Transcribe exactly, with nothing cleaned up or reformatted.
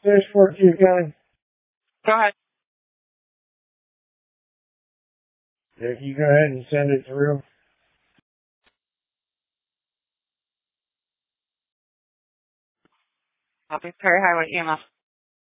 There's fourteen coming. Go ahead. If you go ahead and send it through. Copy. Perry Highway E M S.